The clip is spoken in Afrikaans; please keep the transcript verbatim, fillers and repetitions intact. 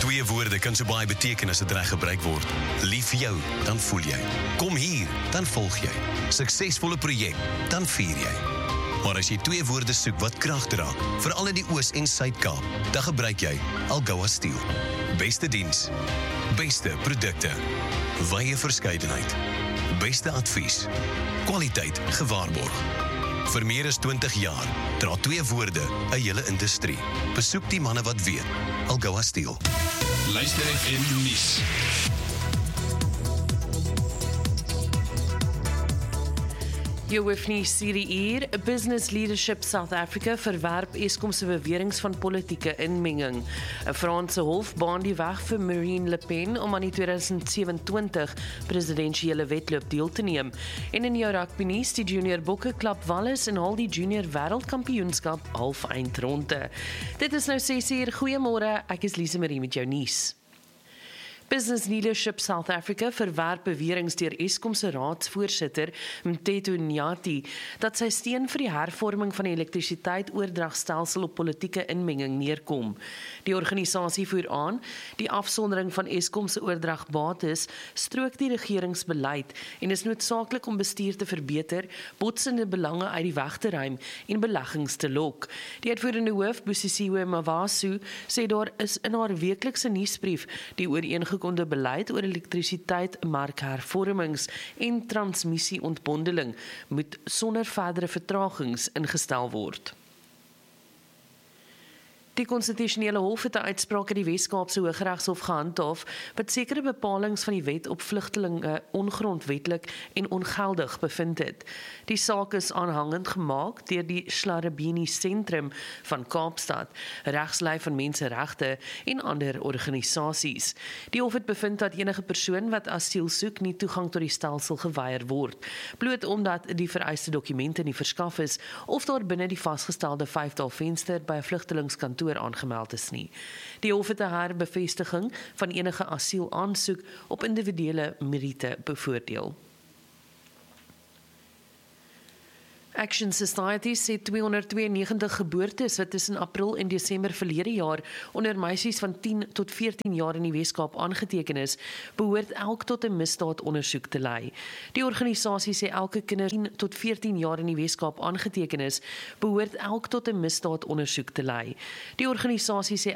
Twee woorde kan so baie beteken as dit reg gebruik word. Lief vir jou, dan voel jy. Kom hier, dan volg jy. Suksesvolle projek, dan vier jy. Maar as jy twee woorde soek wat krag dra, veral in die Oos- en Suid-Kaap, dan gebruik jy Algoa Steel. Beste diens, beste produkte, wye verskeidenheid, beste advies, kwaliteit gewaarborg. Vir meer as twintig jaar dra twee woorde 'n hele industrie. Besoek die manne wat weet. Algoa Steel. Luister F M nuus. Jou hoef nie hierdie uur, Business Leadership South Africa verwerp Eskom se beweringe van politieke inmenging. 'n Franse hof baan die weg vir Marine Le Pen om aan die tweeduisend sewe-en-twintig presidensiële wedloop deel te neem. En in jou rugby nuus, die junior bokke klap Wallis en haal die junior wêreldkampioenskap half eindronde. Dit is nou ses uur, goeiemôre, ek is Lise Marie met jou nuus. Business Leadership South Africa verwerp beweringe deur Eskom se raadsvoorsitter Mteto Nyati dat sy steun vir die hervorming van die elektrisiteit-oordragstelsel op politieke inmenging neerkom. Die organisasie voer aan, die afsondering van Eskom se oordragbates strook die regeringsbeleid en is noodsaaklik om bestuur te verbeter, botsende belange uit die weg te ruim en beleggings te lok. Die uitvoerende hoof, Busisiwe Mawasu, sê daar is in haar weeklikse nuusbrief die ooreengekomme konde beleid oor elektrisiteit, markhervormings en transmissieontbondeling moet sonder verdere vertragings ingestel word. Die konstitusionele hof het 'n uitspraak in die Wes-Kaapse Hooggeregshof gehandhaaf wat sekere bepalinge van die wet op vlugtelinge ongrondwetlik en ongeldig bevind het. Die saak is aanhangend gemaak deur die Schlarabini Sentrum van Kaapstad, Regslei van Menseregte en ander organisasies. Die hof het bevind dat enige persoon wat asiel soek nie toegang tot die stelsel geweier word, bloot omdat die vereiste dokumente nie verskaf is of daar binne die vasgestelde vyfdae venster by 'n vlugtelingskantoor aangemeld is nie. Die hof het 'n herbevestiging van enige asiel aansoek op individuele meriete bevoordeel. Action Society sê tweehonderdtweeënnegentig geboortes wat tussen April en Desember verlede jaar onder meisies van tien tot veertien jaar in die Weskaap aangeteken is, behoort elk tot 'n misdaadondersoek te lei. Die organisasie sê elke kinder tien tot veertien jaar in die Weskaap aangeteken is, behoort elk tot 'n misdaadondersoek te lei. Die organisasie sê